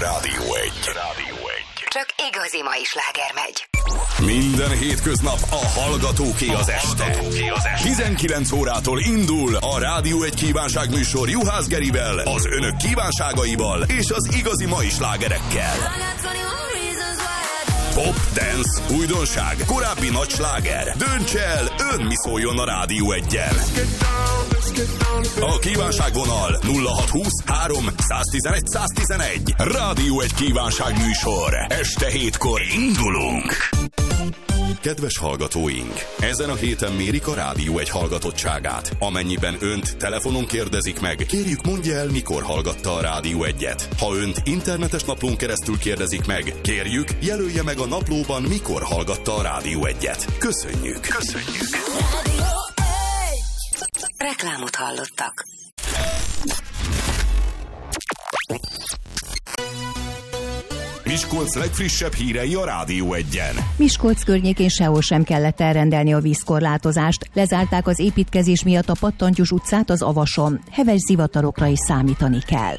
Rádió 1. Csak igazi mai sláger megy. Minden hétköznap a hallgatóké az este. 19 órától indul a Rádió 1 kívánságműsor Juhász Gerivel, az önök kívánságaival és az igazi mai slágerekkel. Pop, dance, újdonság, korábbi nagy sláger. Dönts el, ön mi szóljon a Rádió 1-jel. A kívánságvonal 0620 3 111 111. Rádió 1 kívánságműsor. Este 7-kor indulunk. Kedves hallgatóink, ezen a héten mérik a Rádió 1 hallgatottságát. Amennyiben önt telefonon kérdezik meg, kérjük mondja el, mikor hallgatta a Rádió 1-et. Ha önt internetes naplón keresztül kérdezik meg, kérjük jelölje meg a naplóban, mikor hallgatta a Rádió 1-et. Köszönjük! Reklámot hallottak. Miskolc legfrissebb hírei a Rádió 1-en. Miskolc környékén sehol sem kellett elrendelni a vízkorlátozást. Lezárták az építkezés miatt a Pattantyús utcát az Avason. Heves zivatarokra is számítani kell.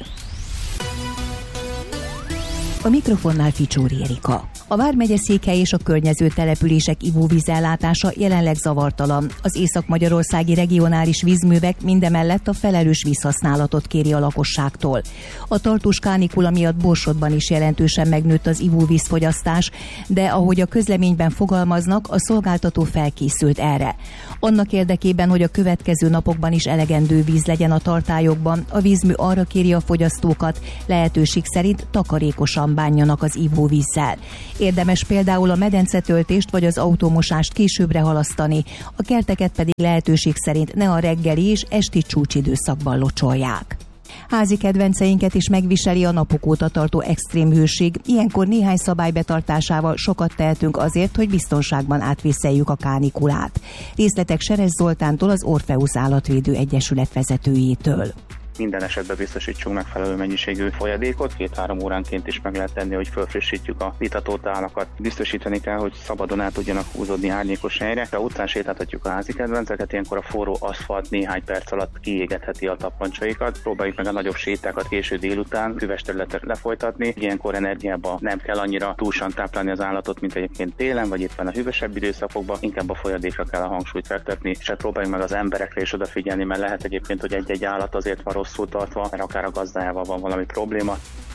A mikrofonnál Ficsóri Erika. A vármegye székhely és a környező települések ivóvízellátása jelenleg zavartalan. Az észak-magyarországi regionális vízművek mindemellett a felelős vízhasználatot kéri a lakosságtól. A tartós kánikula miatt Borsodban is jelentősen megnőtt az ivóvízfogyasztás, de ahogy a közleményben fogalmaznak, a szolgáltató felkészült erre. Annak érdekében, hogy a következő napokban is elegendő víz legyen a tartályokban, a vízmű arra kéri a fogyasztókat, lehetőség szerint takarékosan bánjanak az ivóvízzel. Érdemes például a medencetöltést vagy az autómosást későbbre halasztani, a kerteket pedig lehetőség szerint ne a reggeli és esti csúcsidőszakban locsolják. Házi kedvenceinket is megviseli a napok óta tartó extrém hőség. Ilyenkor néhány szabály betartásával sokat tehetünk azért, hogy biztonságban átvészeljük a kánikulát. Részletek Seres Zoltántól, az Orpheus Állatvédő Egyesület vezetőjétől. Minden esetben biztosítsunk megfelelő mennyiségű folyadékot, 2-3 óránként is meg lehet tenni, hogy felfrissítjük a vitatótálakat. Biztosítani kell, hogy szabadon el tudjanak húzódni árnyékos helyre. De után sétáltatjuk a házi kedvenceket, ilyenkor a forró aszfalt néhány perc alatt kiégetheti a tappancsaikat. Próbáljuk meg a nagyobb sétákat késő délután füves területre lefolytatni. Ilyenkor energiába nem kell annyira túlsan táplálni az állatot, mint egyébként télen, vagy éppen a hűvösebb időszakokban. Inkább a folyadékra kell a hangsúlyt fektetni, és próbáljuk meg az emberekre is odafigyelni, mert lehet egyébként, hogy egy-egy állat azért van rosszul tartva, mert akár a gazdájával van valami probléma.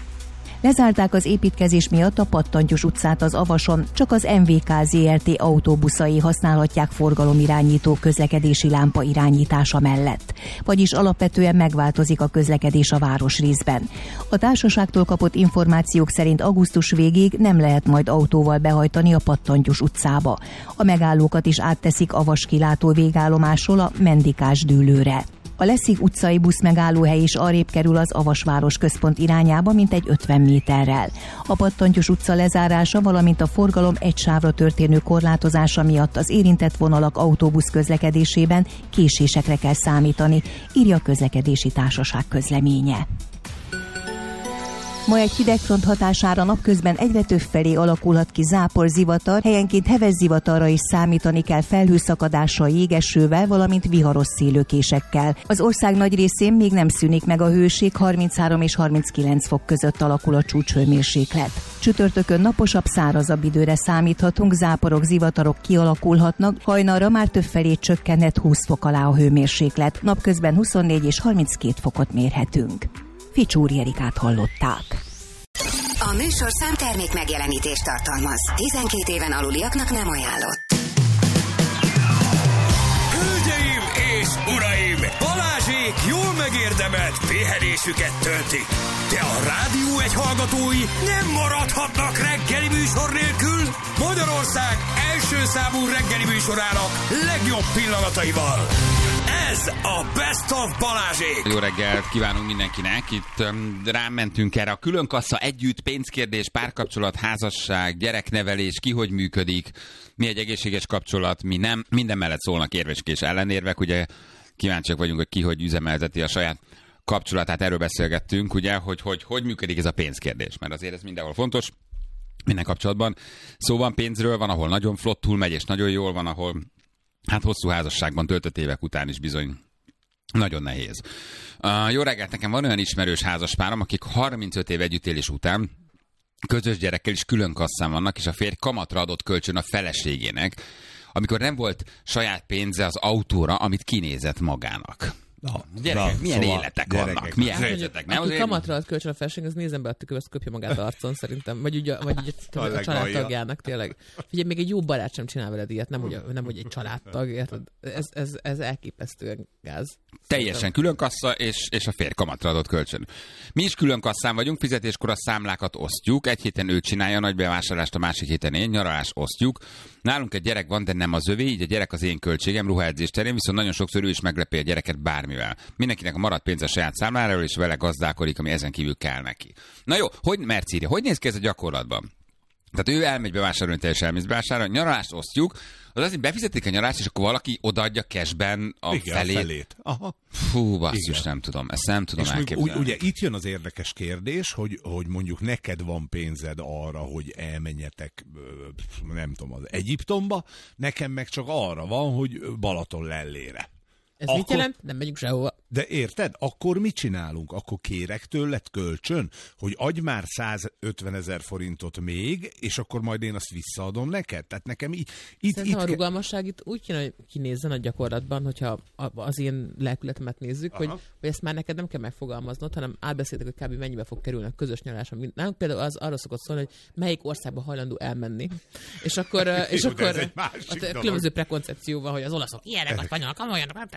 Lezárták az építkezés miatt a Pattantyús utcát az Avason, csak az MVK Zrt. Autóbuszai használhatják forgalomirányító közlekedési lámpa irányítása mellett. Vagyis alapvetően megváltozik a közlekedés a városrészben. A társaságtól kapott információk szerint augusztus végéig nem lehet majd autóval behajtani a Pattantyús utcába. A megállókat is átteszik Avas kilátó végállomásról a Mendikás dűlőre. A Leszig utcai buszmegállóhely is arrébb kerül az Avasváros központ irányába, mintegy 50 méterrel. A Pattantyús utca lezárása, valamint a forgalom egy sávra történő korlátozása miatt az érintett vonalak autóbusz közlekedésében késésekre kell számítani, írja a közlekedési társaság közleménye. Ma egy hidegfront hatására napközben egyre több felé alakulhat ki zápor-zivatar, helyenként heves zivatarra is számítani kell felhőszakadással, jégesővel, valamint viharos szélőkésekkel. Az ország nagy részén még nem szűnik meg a hőség, 33 és 39 fok között alakul a csúcshőmérséklet. Csütörtökön naposabb, szárazabb időre számíthatunk, záporok, zivatarok kialakulhatnak, hajnalra már többfelé csökkenhet 20 fok alá a hőmérséklet, napközben 24 és 32 fokot mérhetünk. Ficsóri Erikát hallották. A műsor számtermék megjelenítést tartalmaz. 12 éven aluliaknak nem ajánlott. Hölgyeim és uraim! Balázsék jól megérdemelt pihenésüket töltik. De a Rádió 1 hallgatói nem maradhatnak reggeli műsor nélkül. Magyarország első számú reggeli műsorának legjobb pillanataival. Ez a Best of Balázsék! Jó reggelt kívánunk mindenkinek! Itt rámentünk erre a különkassa, együtt, pénzkérdés, párkapcsolat, házasság, gyereknevelés, ki hogy működik, mi egy egészséges kapcsolat, mi nem. Minden mellett szólnak érvek és ellenérvek, ugye kíváncsiak vagyunk, hogy ki hogy üzemelteti a saját kapcsolatát, erről beszélgettünk, ugye, hogy működik ez a pénzkérdés, mert azért ez mindenhol fontos, minden kapcsolatban. Szó van pénzről, van, ahol nagyon flottul megy, és nagyon jól, van, ahol hát hosszú házasságban töltött évek után is bizony nagyon nehéz. Jó reggelt, nekem van olyan ismerős házaspárom, akik 35 év együttélés után közös gyerekkel is külön kasszán vannak, és a férj kamatra adott kölcsön a feleségének, amikor nem volt saját pénze az autóra, amit kinézett magának. Gyerekek, milyen szóval életek vannak, milyen helyzetek. Aki kamatra ad kölcsön a felség, az nézzen be a tükörbe, azt köpje magát arcon szerintem. Vagy ugye a családtagjának tényleg. Figyelj, még egy jó barát sem csinál veled ilyet, nem hogy egy családtag, érted? Ez elképesztően gáz. Teljesen külön kassa, és a férj kamatra adott kölcsön. Mi is külön kasszán vagyunk, fizetéskor a számlákat osztjuk, egy héten ő csinálja a nagy bevásárlást, a másik héten én, nyaralás osztjuk. Nálunk egy gyerek van, de nem az övé, így a gyerek az én költségem, ruhaedzés terén, viszont nagyon sokszor ő is meglepi a gyereket bármivel. Mindenkinek a maradt pénz a saját számláról, és vele gazdálkodik, ami ezen kívül kell neki. Na jó, Merci, hogy néz ki ez a gyakorlatban? Tehát ő elmegy bevásárolni, te is elmész bevásárolni, nyaralást osztjuk, az azért befizetik a nyarást, és akkor valaki odaadja cashben a felét. Aha. Fú, basszus, nem tudom. Ezt nem tudom elképzelni. Ugye itt jön az érdekes kérdés, hogy mondjuk neked van pénzed arra, hogy elmenjetek, nem tudom, az Egyiptomba, nekem meg csak arra van, hogy Balaton lellére. Ez mit jelent? Nem megyünk sehova. De érted? Akkor mit csinálunk? Akkor kérek tőled kölcsön, hogy adj már 150 000 forintot még, és akkor majd én azt visszaadom neked? Tehát nekem Szerintem a rugalmasság itt úgy kéne, hogy kinézzen a gyakorlatban, hogyha az én lelkületemet nézzük, hogy ezt már neked nem kell megfogalmaznod, hanem átbeszéltek, hogy kb. Mennyibe fog kerülni a közös nyaralás. Nálunk például az arra szokott szólni, hogy melyik országba hajlandó elmenni. És akkor különböző prekoncepció van, hogy az olaszok ilyenek, vagy spanyolok, amolyanak,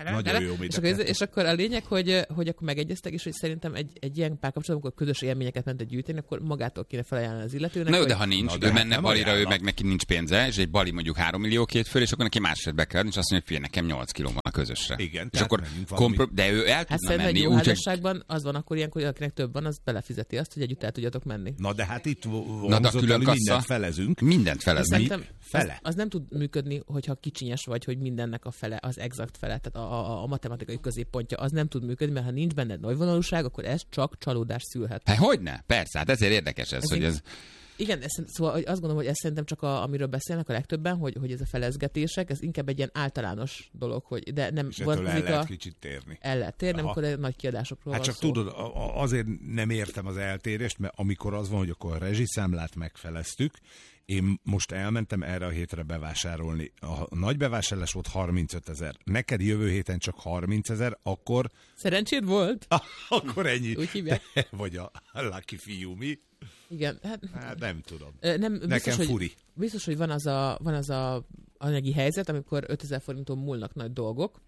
és akkor a lényeg, hogy akkor megegyeztek, és hogy szerintem egy ilyen párkapcsolatban, amikor közös élményeket ment egy gyűjteni, akkor magától kéne felajánlani az illetőnek. Na jó, de ha nincs, ő menne Balira, ő meg neki nincs pénze, és egy Bali mondjuk 3 millió két fő, és akkor neki más esetbe kell adni, és azt mondja, hogy nekem 8 kiló van a közösre. Igen, és akkor de ő el tudna menni. Egy jó házasságban az van akkor ilyenkor, hogy akinek több van, az belefizeti azt, hogy együtt el tudjatok menni. Na de hát itt mindent felezünk. Mindent felezünk. Fele. Az nem tud működni, hogyha kicsinyes vagy, hogy mindennek a fele, az exakt fele, tehát a matematikai középpontja, az nem tud működni, mert ha nincs benned nagyvonalúság, akkor ez csak csalódás szülhet. Hát hogyne? Persze, hát ezért érdekes ez, hogy ez... Igen, szóval azt gondolom, hogy ez szerintem csak amiről beszélnek a legtöbben, hogy ez a felezgetések, ez inkább egy ilyen általános dolog, hogy de nem... És ettől el lehet kicsit térni. El lehet térni, amikor nagy kiadásokról van szó. Hát csak tudod, azért nem értem az eltérést, mert amikor az van, hogy akkor a rezsiszámlát megfeleztük, én most elmentem erre a hétre bevásárolni. A nagy bevásárlás volt 35 000. Neked jövő héten csak 30 000, akkor... Szerencséd volt? Akkor ennyi. Úgy hívják. Vagy a lucky fiú, mi? Igen. Hát nem tudom. Nekem furi. Biztos, hogy van az a anyagi helyzet, amikor 5000 forinton múlnak nagy dolgok,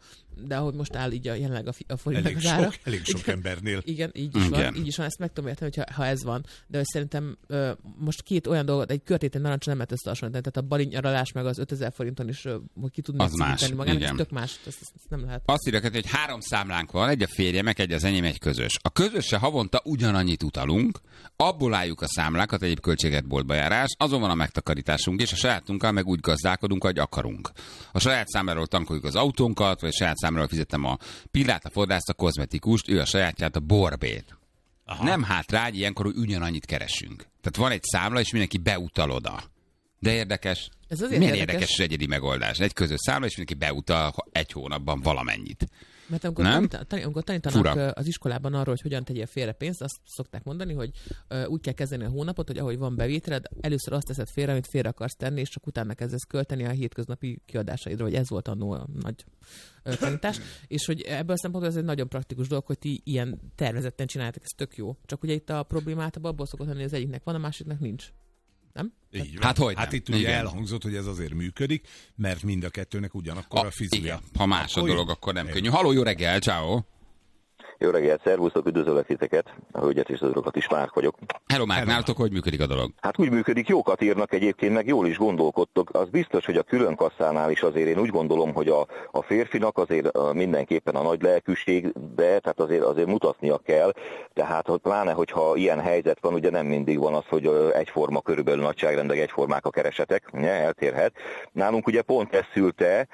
de ahogy most áll így jelenleg a forintnak az ára. Elég sok embernél. Igen, így is van, ezt meg tudom érteni, ha ez van. De hogy szerintem most két olyan dolgot, egy körtéten narancsra nem lehet összehasonlítani, tehát a Bali nyaralás meg az 5000 forinton is hogy ki tudni szinteni magának, ez tök más, ezt nem lehet. Azt írják, hogy 3 számlánk van, egy a férjemek, egy az enyém, egy közös. A közösre havonta ugyanannyit utalunk, abból álljuk a számlákat, egyéb költséget, boltba járás, azon van a megtakarításunk, és a sajátunkkal meg úgy gazdálkodunk, ahogy akarunk. A saját számláról tankoljuk az autónkat, vagy a saját számláról fizettem a pillát, a fodrászt, a kozmetikust, ő a sajátját, a borbét. Aha. Nem hátrágy ilyenkor, hogy ugyanannyit keresünk. Tehát van egy számla, és mindenki beutal oda. De érdekes. Ez azért milyen érdekes és egyedi megoldás. Egy közös számla, és mindenki beutal egy hónapban valamennyit. Mert amikor tanítanak az iskolában arról, hogy hogyan tegyél félre pénzt, azt szokták mondani, hogy úgy kell kezdeni a hónapot, hogy ahogy van bevételed, először azt teszed félre, amit félre akarsz tenni, és csak utána kezdesz költeni a hétköznapi kiadásaidra, hogy ez volt annó a nagy tanítás. És hogy ebből a szempontból ez egy nagyon praktikus dolog, hogy ti ilyen tervezetten csináljátok, ez tök jó. Csak ugye itt a probléma általában abból szokott lenni, hogy az egyiknek van, a másiknak nincs. Nem? Hát itt ugye elhangzott, hogy ez azért működik, mert mind a kettőnek ugyanakkor a fizúja. Igen. Ha más a dolog, akkor nem könnyű. Halló, jó reggel, ciao. Jó reggelt, szervusztok, üdvözöllek titeket, a hölgyet és az urakat is, Márk vagyok. Hello, Márk, nálatok hogy működik a dolog? Hát úgy működik, jókat írnak egyébként, meg jól is gondolkodtok. Az biztos, hogy a külön kasszánál is azért én úgy gondolom, hogy a férfinak azért mindenképpen a nagy lelkűségbe, tehát azért mutatnia kell. Tehát pláne, hogyha ilyen helyzet van, ugye nem mindig van az, hogy egyforma körülbelül nagyságrendek, egyformák a keresetek, eltérhet. Nálunk ugye pont ez szülte,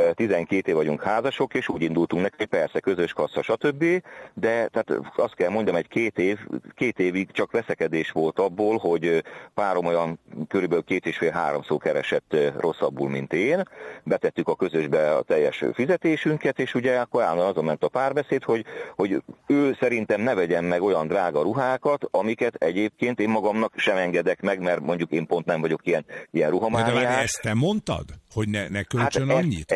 12 év vagyunk házasok, és úgy indultunk neki, persze közös kassa, stb. De tehát azt kell mondjam, egy két évig csak veszekedés viselkedés volt abból, hogy párom olyan körülbelül 2,5-3-szor keresett rosszabbul, mint én. Betettük a közösbe a teljes fizetésünket, és ugye akkor állandóan azon ment a párbeszéd, hogy ő szerintem ne vegyen meg olyan drága ruhákat, amiket egyébként én magamnak sem engedek meg, mert mondjuk én pont nem vagyok ilyen ruhamániás. De ezt te mondtad? Hogy ne költsön annyit?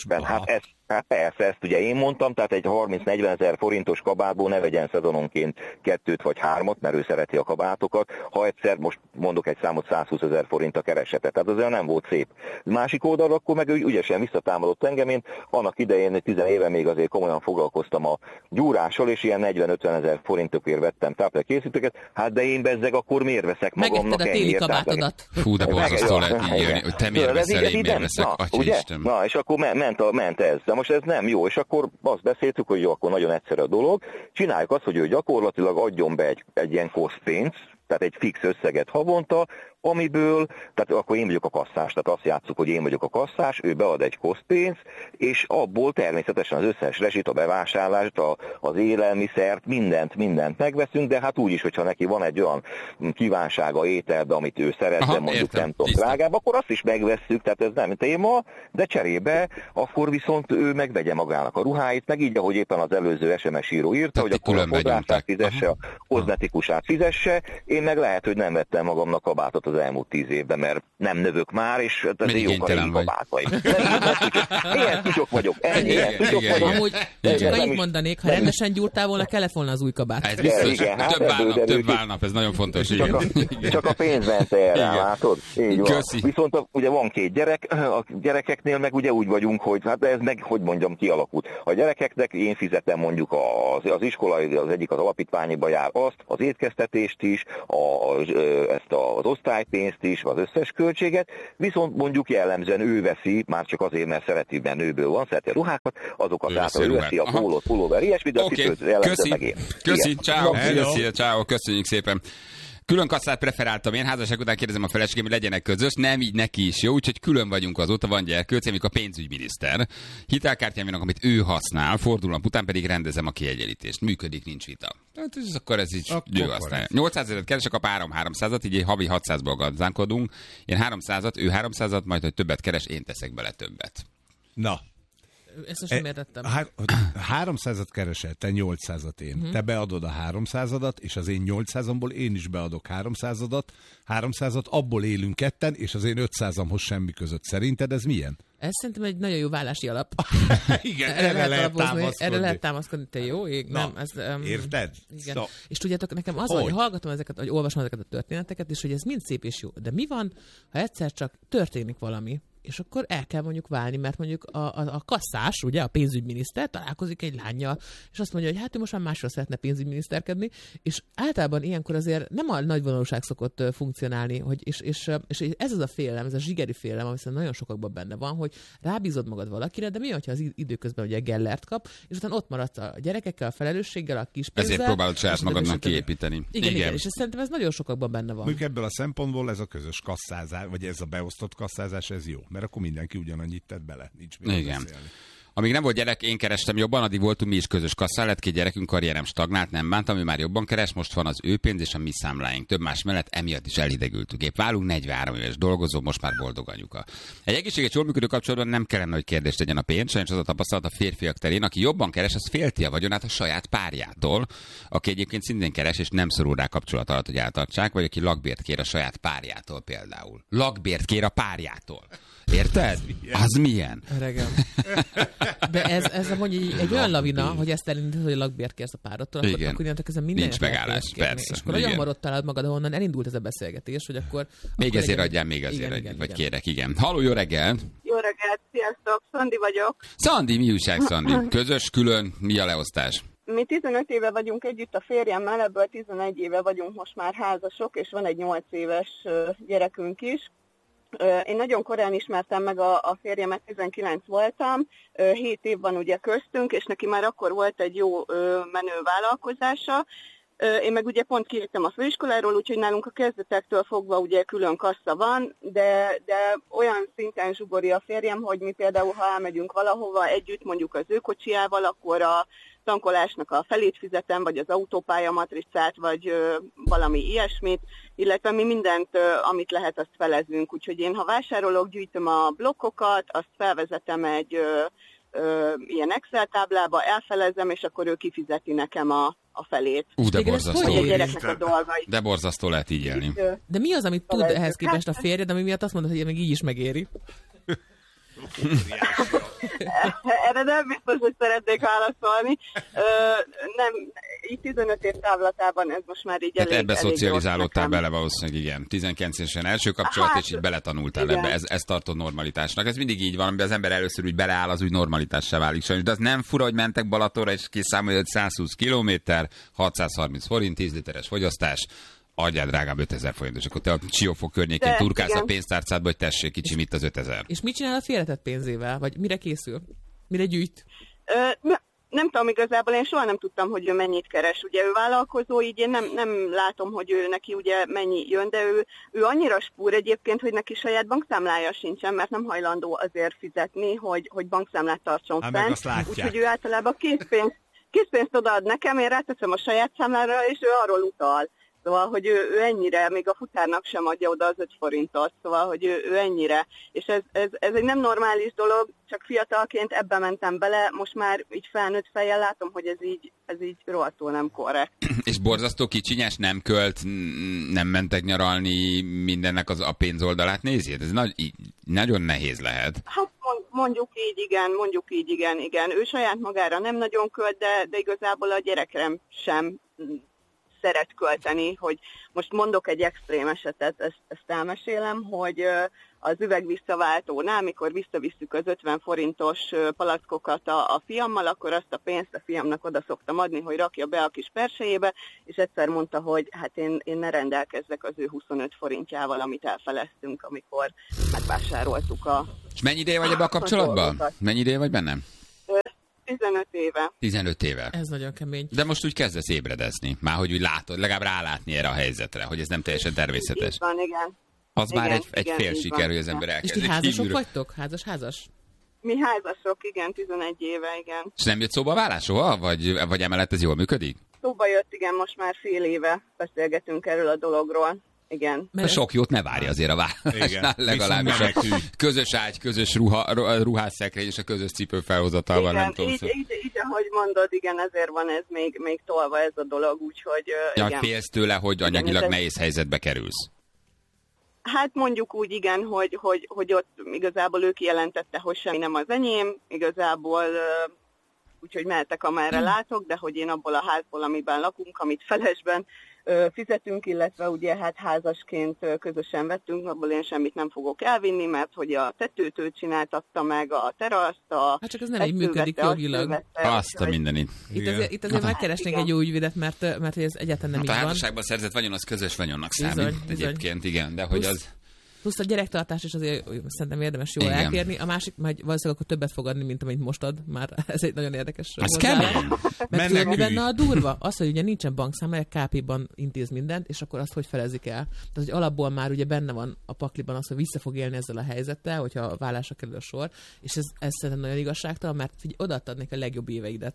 Hát persze, ezt ugye én mondtam, tehát egy 30-40 ezer forintos kabátból ne vegyen szezononként 2 vagy 3, mert ő szereti a kabátokat, ha egyszer, most mondok egy számot, 120 000 forint a keresete, tehát azért nem volt szép. Másik oldalra akkor meg ő ügyesen visszatámadott engem, én annak idején 10 éve még azért komolyan foglalkoztam a gyúrással, és ilyen 40-50 ezer forintokért vettem táplálkészítőket, hát de én bezzeg akkor miért veszek magamnak ennyit? Megvetted a téli kabátodat. Fú, de borzasztó lehet így jönni, hogy te miért veszel, én miért veszek, Atyaisten. Na, és akkor ment ez. De most ez nem jó, és akkor azt beszéltük, hogy jó, akkor nagyon egyszerű a dolog. Csináljuk azt, hogy ő gyakorlatilag adjon be egy ilyen kosztpénzt, tehát egy fix összeget havonta, amiből, tehát akkor én vagyok a kasszás, tehát azt játsszuk, hogy én vagyok a kasszás, ő bead egy kosztpénzt, és abból természetesen az összes rezsit, a bevásárlást, az élelmiszert, mindent megveszünk, de hát úgyis, hogyha neki van egy olyan kívánsága ételbe, amit ő szeret, de mondjuk értem, nem tudom drágább, akkor azt is megvesszük, tehát ez nem téma, de cserébe akkor viszont ő megvegye magának a ruháit, meg így, ahogy éppen az előző SMS író írta, hogy akkor a fodrászát fizesse, a kozmetikusát fizesse, én meg lehet, hogy nem vettem magamnak kabátot az elmúlt 10 évben, mert nem növök már, és azért jók a régi kabátaim. Ilyen kisok vagyok. Amúgy csak annyit mondanék, ha rendesen gyúrtál volna, kellett volna az új kabát. Ez biztos, több válnap, ez nagyon fontos. Csak a pénz ment el rá, látod? Viszont ugye van 2 gyerek, a gyerekeknél meg ugye úgy vagyunk, hogy hát ez meg, hogy mondjam, kialakult. A gyerekeknek én fizetem mondjuk az iskolai, az egyik az alapítványba jár azt, az étkeztetést is, ezt az osztálypénzt is, az összes költséget, viszont mondjuk jellemzően ő veszi, már csak azért, mert szereti, mert nőből van, szereti a ruhákat, azokat által ő veszi a pólót, pulóver, ilyesmit, de a cipőt jellemzően meg én. Köszi, ciao, köszönjük szépen. Külön kasszát preferáltam én, házasság után kérdezem a feleségem, hogy legyenek közös, nem, így neki is jó, úgyhogy külön vagyunk azóta, van gyerkőcém, a pénzügyminiszter. Hitelkártyám vannak, amit ő használ, fordulat után pedig rendezem a kiegyenlítést. Működik, nincs vita. Tehát akkor ez így jó aztán. 800 000 keresek, a párom 300-at, így havi 600-ból gazdálkodunk. Én 300-at, ő 300-at, majd hogy többet keres, én teszek bele többet. Na. Ezt most nem értettem. 300-at keresel, te 800-at én. Te beadod a 300-adat, és az én 800-amból én is beadok 300-at, abból élünk ketten, és az én 500-amhoz semmi között. Szerinted ez milyen? Ez szerintem egy nagyon jó vállási alap. Igen, erre lehet támaszkodni. Te jó ég? Na, nem, érted? Igen. Szóval, és tudjátok, nekem az, hogy hallgatom ezeket, hogy olvasom ezeket a történeteket, és hogy ez mind szép és jó. De mi van, ha egyszer csak történik valami, és akkor el kell mondjuk válni, mert mondjuk a kasszás, ugye, a pénzügyminiszter találkozik egy lánnyal, és azt mondja, hogy hát ő most már másról szeretne pénzügyminiszterkedni, és általában ilyenkor azért nem a nagyvonalúság szokott funkcionálni, és ez az a félelem, ez a zsigeri félelem, ami szerintem nagyon sokakban benne van, hogy rábízod magad valakire, de mi, hogyha az időközben ugye Gellert kap, és utána ott maradsz a gyerekekkel, a felelősséggel, a kis pénzzel. Ezért próbálod saját magadnak kiépíteni. Igen, és szerintem ez nagyon sokakban benne van. Mondjuk ebből a szempontból ez a közös kasszázás, vagy ez a beosztott kasszázás, ez jó, mert akkor mindenki ugyanannyit tett bele, nincs mit beszélni. Amíg nem volt gyerek, én kerestem jobban, addig voltunk mi is közös kasszá, lett 2 gyerekünk, karrierem stagnált, nem bántam, ő már jobban keres, most van az ő pénz és a mi számláink. Több más mellett emiatt is elhidegültünk. Épp válunk, 43 éves dolgozó, most már boldog anyuka. Egy egészséges, jól működő kapcsolatban nem kellene, hogy kérdést tegyen a pénz, sajnos az a tapasztalat a férfiak terén, aki jobban keres, az félti a vagyonát a saját párjától, aki egyébként szintén keres, és nem szorul rá kapcsolat alatt, hogy eltartsák, vagy aki lakbért kér a saját párjától például. Lakbért kér a párjától. Érted? Az milyen? Öregem. De ez mondjuk egy olyan lavina, hogy ezt elindítod, hogy lakbért kérsz a párodtól, akkor ezen minden nincs megállás, persze. És akkor olyan marott találod magad, ahonnan elindult ez a beszélgetés, hogy akkor... Még ezért adjál, vagy kérek, igen. Halló, jó reggel! Jó reggelt, sziasztok, Szandi vagyok. Szandi, mi újság, Szandi? Közös, külön, mi a leosztás? Mi 15 éve vagyunk együtt a férjemmel, ebből 11 éve vagyunk most már házasok, és van egy 8 éves gyerekünk is. Én nagyon korán ismertem meg a férjemet, 19 voltam, 7 év van ugye köztünk, és neki már akkor volt egy jó menő vállalkozása, Én meg ugye pont kijöttem a főiskoláról, úgyhogy nálunk a kezdetektől fogva ugye külön kassa van, de olyan szinten zsugori a férjem, hogy mi például, ha elmegyünk valahova együtt, mondjuk az ő kocsijával, akkor a tankolásnak a felét fizetem, vagy az autópálya matricát, vagy valami ilyesmit, illetve mi mindent, amit lehet, azt felezünk. Úgyhogy én, ha vásárolok, gyűjtöm a blokkokat, azt felvezetem egy ilyen Excel táblába, elfelezem, és akkor ő kifizeti nekem a felét. De borzasztó. A gyereknek a dolgait. De borzasztó lehet így élni. De mi az, amit tud ehhez képest a férjed, ami miatt azt mondod, hogy még így is megéri? Erre nem biztos, hogy szeretnék válaszolni. Nem, így 15 év távlatában ez most már így elég. Ebbe szocializálódtál bele valószínűleg, igen. 19 évesen első kapcsolat, és így beletanultál ebbe. Ez tartod normalitásnak. Ez mindig így van, amiben az ember először úgy beleáll, az úgy normalitássá válik sajnos. De az nem fura, hogy mentek Balatonra, és kiszámolja, hogy 120 kilométer, 630 forint, 10 literes fogyasztás, adjál drágám 5000 forintos, akkor te a Siófok környékén turkálsz a pénztárcádba, hogy tessék, kicsim itt az 5000. És mit csinál a félretett pénzével? Vagy mire készül? Mire gyűjt? Nem tudom igazából, én soha nem tudtam, hogy ő mennyit keres. Ugye ő vállalkozó, így én nem látom, hogy ő neki ugye mennyi jön, de ő annyira spúr egyébként, hogy neki saját bankszámlája sincsen, mert nem hajlandó azért fizetni, hogy bankszámlát tartson fenn. Úgyhogy ő általában készpénzt odaad nekem, én ráteszem a saját számlára, és ő arról utal. Szóval, hogy ő ennyire, még a futárnak sem adja oda az 5 forintot, szóval, hogy ő ennyire. És ez egy nem normális dolog, csak fiatalként ebbe mentem bele, most már így felnőtt fejjel látom, hogy ez így rohadtul nem korrekt. És borzasztó kicsinyes, nem költ, nem mentek nyaralni, mindennek a pénzoldalát nézi? Ez nagyon nehéz lehet. Hát mondjuk így igen. Ő saját magára nem nagyon költ, de igazából a gyerekre sem szeret költeni, hogy most mondok egy extrém esetet, ezt elmesélem, hogy az üvegvisszaváltónál, amikor visszavisszük az 50 forintos palackokat a fiammal, akkor azt a pénzt a fiamnak oda szoktam adni, hogy rakja be a kis persejébe, és egyszer mondta, hogy hát én ne rendelkezzek az ő 25 forintjával, amit elfeleztünk, amikor megvásároltuk És mennyi ideje vagy ebbe a kapcsolatban? Mennyi ideje vagy bennem? 15 éve. 15 éve. Ez nagyon kemény. De most úgy kezdesz ébredezni. Már hogy úgy látod, legalább rálátni erre a helyzetre, hogy ez nem teljesen természetes. Így van, igen. Az igen, már egy fél siker, hogy az ember elkezdik. És ti házasok vagytok? Házas? Mi házasok, igen, 11 éve, igen. És nem jött szóba a vállás soha? Vagy emellett ez jól működik? Szóba jött, igen, most már fél éve beszélgetünk erről a dologról. Igen. Mert sok jót ne várja azért a vállásnál, legalábbis a közös ágy, közös ruhásszekrény és a közös cipő felhozatalban, nem tudom. Így, ahogy mondod, igen, ezért van ez még tolva ez a dolog, úgyhogy igen. Félsz tőle, hogy anyagilag nehéz helyzetbe kerülsz? Hát mondjuk úgy, igen, hogy ott igazából ő kijelentette, hogy semmi nem az enyém, igazából úgyhogy mehetek, amerre látok, de hogy én abból a házból, amiben lakunk, amit felesben fizetünk, illetve ugye hát házasként közösen vettünk, abból én semmit nem fogok elvinni, mert hogy a tetőt ő csináltatta meg, a teraszt, Hát csak ez nem így működik jogilag. Azt a mindenit. Itt azért megkeresnénk egy jó ügyvédet, mert hogy ez egyáltalán nem így van. A házasságban szerzett vagyon az közös vagyonnak számít. Egyébként igen, de hogy az... Plusz a gyerektartás is azért szerintem érdemes jól elkérni. A másik majd valószínűleg akkor többet fog adni, mint amit most ad. Már ez egy nagyon érdekes hozzáállás. Mert tudod, mi benne a durva? Az, hogy ugye nincsen bankszámlája, KP-ban intéz mindent, és akkor azt hogy felezik el. Tehát, hogy alapból már ugye benne van a pakliban az, hogy vissza fog élni ezzel a helyzettel, hogyha a vállásra kerül a sor. És ez szerintem nagyon igazságtalan, mert odaadtad neki a legjobb éveidet.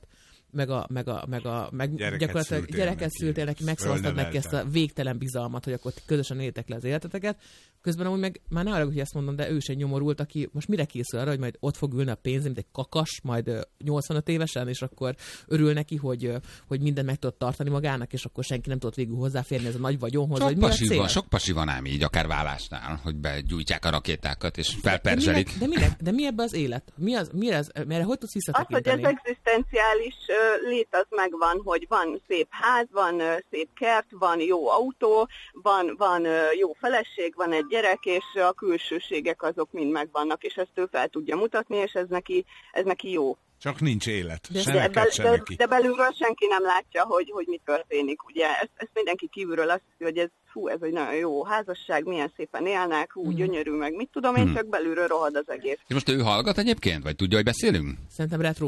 Meg gyakorlatilag gyereket szültél neki, megszavaztad neki ezt a végtelen bizalmat, hogy akkor közösen éltek le az életeteket. Közben amúgy meg, már ne arra, hogy ezt mondom, de ő is egy nyomorult, aki most mire készül arra, hogy majd ott fog ülni a pénz, mint egy kakas, majd 85 évesen, és akkor örül neki, hogy mindent meg tudott tartani magának, és akkor senki nem tudott végül hozzáférni ez a nagy vagyonhoz. Sok pasi van ám így, akár vállásnál, hogy begyújtják a rakétákat, és felperzselik. De mi ebbe az élet? Mi ez? Mert hogy tudsz visszatekinteni? Az, hogy ez egzisztenciális lét az megvan, hogy van szép ház, van szép kert, van jó autó, van jó feleség, van egy gyerek, és a külsőségek azok mind megvannak, és ezt ő fel tudja mutatni, és ez neki jó. Csak nincs élet. De belülről senki nem látja, hogy mi történik. Ugye ezt mindenki kívülről azt hiszi, hogy ez egy nagyon jó házasság, milyen szépen élnek, gyönyörű, meg mit tudom én, csak belülről rohad az egész. És most ő hallgat egyébként? Vagy tudja, hogy beszélünk? Szerintem retrós.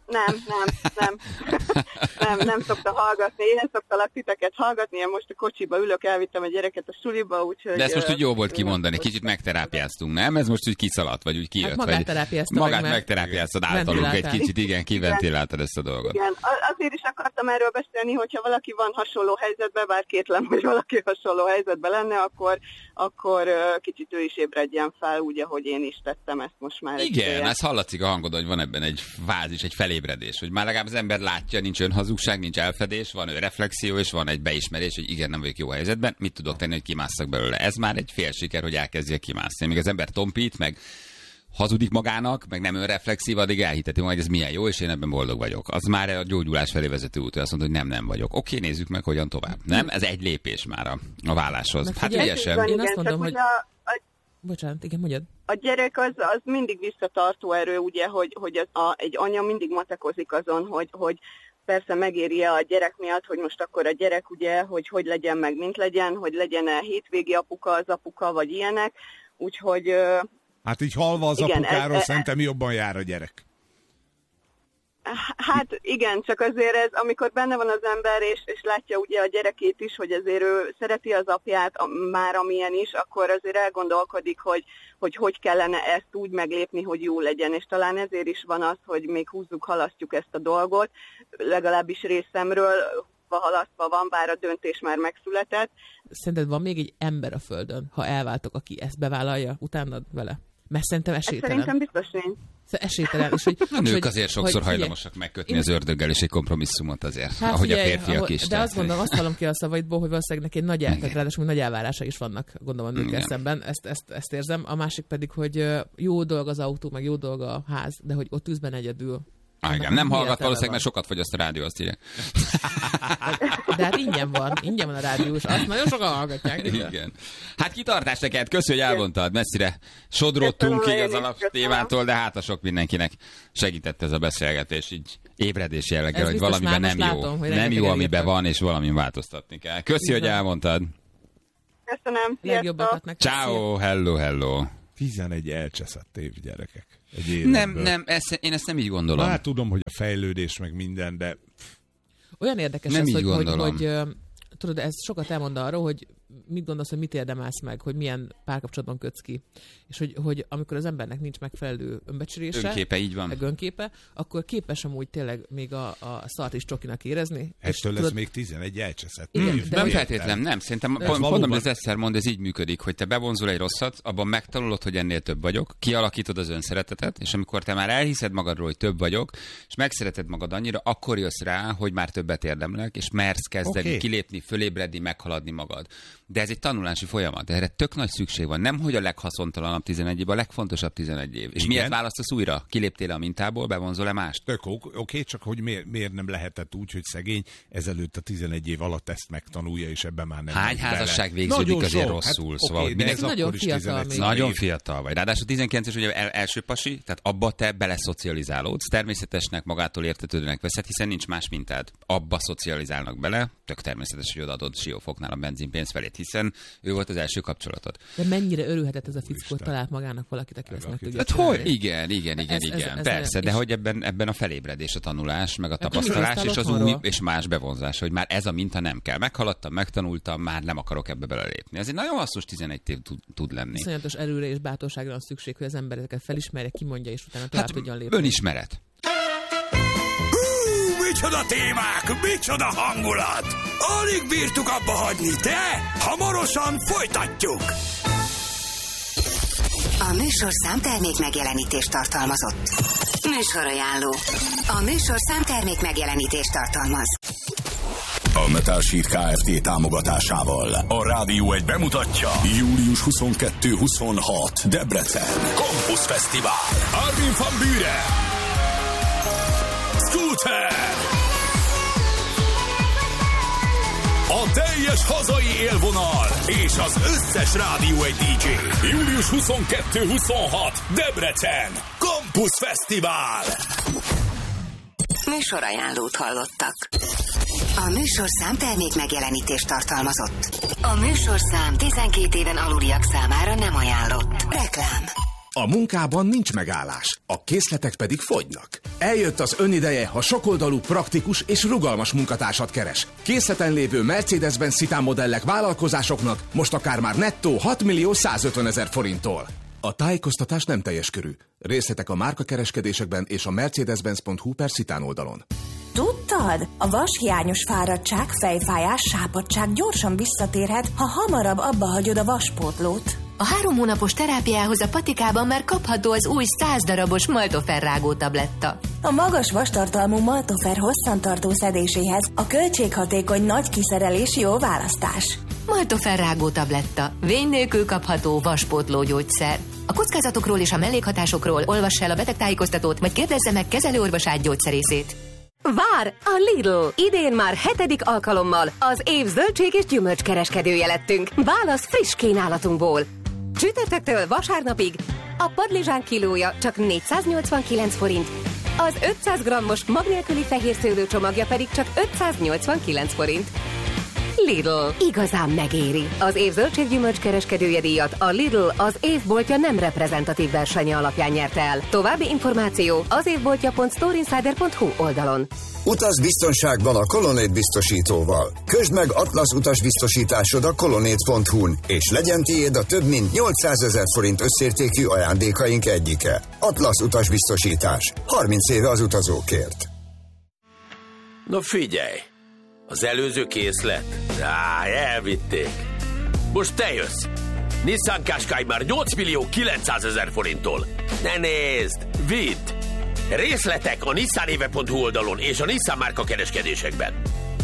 Nem szokta hallgatni. Én szoktalak titeket hallgatni, én most a kocsiba ülök, elvittem a gyereket a suliba, úgyhogy... De ezt most úgy jó volt kimondani, kicsit megterápiáztunk, nem? Ez most úgy kiszaladt, vagy úgy kijött. Hát magát megterápiáztad általunk egy kicsit, igen, kiventiláltad ezt a dolgot. Igen, azért is akartam erről beszélni, hogyha valaki van hasonló helyzetben, bár kétlem, hogy valaki hasonló helyzetben lenne, akkor kicsit ő is ébredjen fel, úgy, ahogy én is tettem ezt most már. Igen, ez hallatszik a hangod, hogy van ebben egy fázis, egy felébredés, hogy már legalább az ember látja, nincs önhazugság, nincs elfedés, van reflexió, és van egy beismerés, hogy igen, nem vagyok jó helyzetben, mit tudok tenni, hogy kimásszak belőle. Ez már egy fél siker, hogy elkezdje kimászni. Míg az ember tompít, meg hazudik magának, meg nem önreflexív, addig elhiteti majd, hogy ez milyen jó, és én ebben boldog vagyok. Az már a gyógyulás felé vezető út, azt mondta, hogy nem vagyok. Oké, nézzük meg, hogyan tovább. Nem? Ez egy lépés már a válláshoz. Hát ügyesen. Én azt mondom, hogy... Bocsánat, igen, mondjad. A gyerek az mindig visszatartó erő, ugye, hogy egy anya mindig matekozik azon, hogy persze megéri-e a gyerek miatt, hogy most akkor a gyerek, ugye, hogy legyen meg, mint legyen, hogy legyen-e hétvégi apuka az apuka, vagy ilyenek. Úgyhogy... Hát így halva az igen, apukáról szerintem jobban jár a gyerek. Hát igen, csak azért ez, amikor benne van az ember, és látja ugye a gyerekét is, hogy azért ő szereti az apját, már amilyen is, akkor azért elgondolkodik, hogy kellene ezt úgy meglépni, hogy jó legyen. És talán ezért is van az, hogy még húzzuk, halasztjuk ezt a dolgot, legalábbis részemről halasztva van, bár a döntés már megszületett. Szerinted van még egy ember a földön, ha elváltok, aki ezt bevállalja utánad vele? Mert szerintem esélytelen. Szerintem biztos nincs. Esélytelen. A nők azért sokszor hajlamosak megkötni az ördöggel és egy kompromisszumot azért, hát ahogy figyelj, a férfiak is. De azt gondolom, azt hallom ki a szavaidból, hogy valószínűleg neki nagy ráadásul nagy elvárásai is vannak, gondolom a nőkkel szemben. Ezt érzem. A másik pedig, hogy jó dolog az autó, meg jó dolog a ház, de hogy ott üzben egyedül. Igen, nem hallgat valószínűleg, mert sokat fogyaszt a rádió, azt írja. De hát ingyen van a rádió, és azt nagyon sokan hallgatják. Igen. Hát kitartás neked, köszi, hogy elmondtad, messzire sodródtunk így az alaptémától, de hát a sok mindenkinek segített ez a beszélgetés, így ébredés jelleggel, hogy valamiben nem jó. Nem jó, amiben van, és valamin változtatni kell. Köszi, hogy elmondtad. Köszönöm, legjobbakat neked. Ciao, hello. 11 elcseszett év, gyerekek. Nem, én ezt nem így gondolom. Hát tudom, hogy a fejlődés meg minden, de... Olyan érdekes ez, hogy tudod, ez sokat elmond arról, hogy mit gondolsz, hogy mit érdemelsz meg, hogy milyen párkapcsolatban kötsz ki. És hogy amikor az embernek nincs megfelelő önbecsülése, önképe, így van. Meg önképe, akkor képes amúgy tényleg még a szart is csokinak érezni. Ettől lesz még 11 elcseszett. Nem feltétlen, nem. Szerintem mondom, hogy az egyszer mond, ez így működik, hogy te bevonzol egy rosszat, abban megtanulod, hogy ennél több vagyok, kialakítod az önszeretetet, és amikor te már elhiszed magadról, hogy több vagyok, és megszereted magad annyira, akkor jössz rá, hogy már többet érdemlek, és mersz kezdeni kilépni, fölébredni, meghaladni magad. De ez egy tanulási folyamat, de erre tök nagy szükség van. Nem, hogy a leghaszontalanabb 11 év, a legfontosabb 11 év. És miért választasz újra? Kiléptél a mintából, bevonzol-e mást? Tök oké, csak hogy miért nem lehetett úgy, hogy szegény ezelőtt a 11 év alatt ezt megtanulja, és ebben már nem. Hány házasság végződik azért rosszul? Hát, szóval, ez nagyon fiatal még. Nagyon fiatal vagy. Ráadásul 19-es ugye első pasi, tehát abba te beleszocializálódsz. Természetesnek, magától értetődőnek veszed, hiszen nincs más mintád. Abba szocializálnak bele. Tök természetes, hogy odaadod Siófoknál a benzinpénz felét, hiszen ő volt az első kapcsolatod. De mennyire örülhetett ez a fickó, talált magának valakit, aki ezt meg tudja hát hogy? Igen. Persze, de hogy ebben a felébredés, a tanulás, meg a tapasztalás, és az új és más bevonzás, hogy már ez a minta nem kell. Meghaladtam, megtanultam, már nem akarok ebbe belelépni. Ez egy nagyon hasznos 11 év tud lenni. Iszonyatos erőre és bátorságra van szükség, hogy az ember ezeket felismerje, kimondja, és utána tovább tudjon lépni. Önismeret. Micsoda témák, micsoda hangulat! Alig bírtuk abba hagyni, de hamarosan folytatjuk! A műsorszám termék megjelenítést tartalmazott. Műsorajánló. A műsorszám termék megjelenítést tartalmaz. A Metal Sheet Kft. Támogatásával a Rádió 1 bemutatja július 22-26 Debrecen Campus Fesztivál. Armin van Buuren, Scooter, a teljes hazai élvonal és az összes Rádió 1 DJ. Július 22-26 Debrecen Campus Fesztivál. Műsorajánlót hallottak. A műsorszám termék megjelenítést tartalmazott. A műsorszám 12 éven aluliak számára nem ajánlott. Reklám. A munkában nincs megállás, a készletek pedig fogynak. Eljött az önideje, ha sokoldalú, praktikus és rugalmas munkatársat keres. Készleten lévő Mercedes-Benz Citan modellek vállalkozásoknak most akár már nettó 6.150.000 forinttól. A tájékoztatás nem teljes körű. Részletek a márkakereskedésekben és a mercedes-benz.hu/Citan oldalon. Tudtad? A vashiányos fáradtság, fejfájás, sápadtság gyorsan visszatérhet, ha hamarabb abba hagyod a vaspótlót. A 3 hónapos terápiához a patikában már kapható az új 100 darabos Maltofer rágó tabletta. A magas vastartalmú Maltofer hosszantartó szedéséhez a költséghatékony nagy kiszerelés jó választás. Maltofer rágó tabletta. Vény nélkül kapható vaspótló gyógyszer. A kockázatokról és a mellékhatásokról olvass el a betegtájékoztatót, vagy kérdezze meg kezelőorvosát, gyógyszerészét. Vár a Lidl! Idén már 7. alkalommal az év zöldség és gyümölcs kereskedője lettünk. Válasz friss kínálatunkból. Csütörtöktől vasárnapig a padlizsán kilója csak 489 forint, az 500 grammos mag nélküli fehér szőlőcsomagja pedig csak 589 forint. Lidl. Igazán megéri. Az év zöldséggyümölcs kereskedője díjat a Lidl az évboltja nem reprezentatív versenye alapján nyerte el. További információ az évboltja.storeinsider.hu oldalon. Utaz biztonságban a Colonnade biztosítóval. Közd meg Atlasz utasbiztosításod a colonnade.hu-n, és legyen tiéd a több mint 800 000 forint összértékű ajándékaink egyike. Atlasz utasbiztosítás. 30 éve az utazókért. Na figyelj! Az előző készlet? Elvitték. Most te jössz. Nissan Qashqai már 8.900.000 forinttól. Ne nézd! Vidd! Részletek a nissanéve.hu oldalon és a Nissan márka kereskedésekben.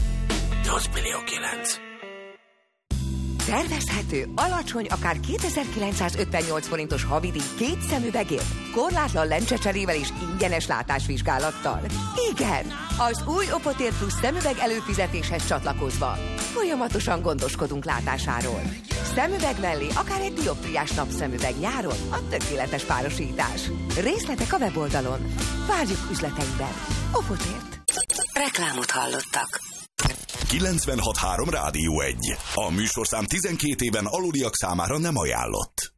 8.900.000. Tervezhető, alacsony, akár 2958 forintos havidíj 2 szemüvegért, korlátlan lencsecserével és ingyenes látásvizsgálattal. Igen, az új Oppotér Plus szemüveg előfizetéshez csatlakozva. Folyamatosan gondoskodunk látásáról. Szemüveg mellé akár egy dioptriás napszemüveg nyáron a tökéletes párosítás. Részletek a weboldalon. Várjuk üzleteinkben. Oppotért. Reklámot hallottak. 96.3 Rádió 1. A műsorszám 12 éven aluliak számára nem ajánlott.